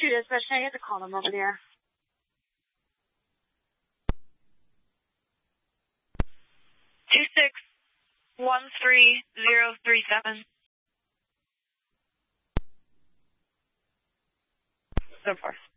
2 dispatch, can I get the call number over there? 2613037. So far.